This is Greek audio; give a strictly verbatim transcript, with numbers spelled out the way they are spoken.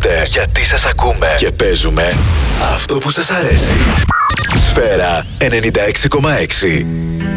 ακούτε, γιατί σας ακούμε και παίζουμε αυτό που σας αρέσει. Σφαίρα ενενήντα έξι κόμμα έξι.